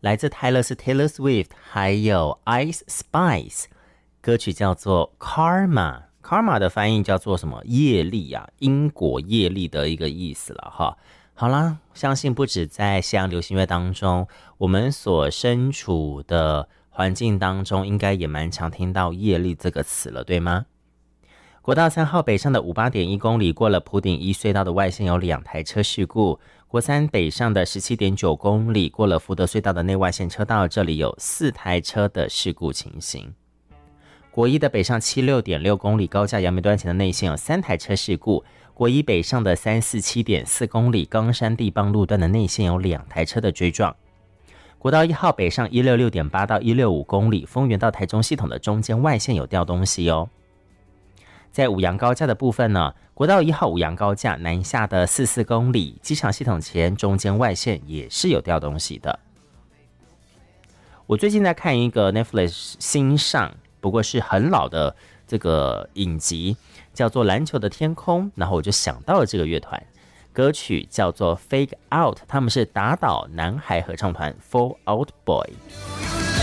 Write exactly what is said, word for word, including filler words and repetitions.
来自泰勒是 Taylor Swift， 还有 Ice Spice， 歌曲叫做 Karma。 Karma 的翻译叫做什么？业力啊，因果业力的一个意思了哈。好啦，相信不止在西洋流行乐当中，我们所身处的环境当中应该也蛮常听到业力这个词了，对吗？国道三号北上的 五十八点一 公里，过了埔顶一隧道的外线有两台车事故。国三北上的 十七点九 公里，过了福德隧道的内外线车道，这里有四台车的事故情形。国一的北上 七十六点六 公里，高架阳明端前的内线有三台车事故。国一北上的 三百四十七点四 公里，冈山地磅路段的内线有两台车的追撞。国道一号北上 一百六十六点八 到一百六十五公里，丰原到台中系统的中间外线有掉东西哦。在五杨高架的部分呢，国道一号五杨高架南下的四十四公里，机场系统前中间外线也是有掉东西的。我最近在看一个 Netflix 新上，不过是很老的这个影集，叫做《篮球的天空》，然后我就想到了这个乐团，歌曲叫做 Fake Out， 他们是打倒男孩合唱团 Fall Out Boy。